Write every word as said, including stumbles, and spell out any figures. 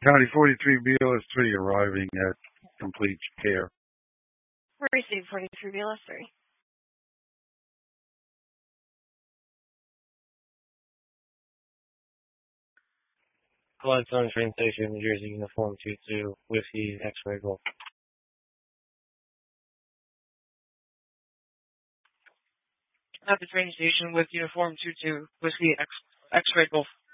County forty-three B L S three arriving at complete care. Receive forty-three B L S three. Gladstone train station, New Jersey, uniform two two, Whiskey, X-ray Golf. At the train station with uniform two two, Whiskey, X, X-ray Golf.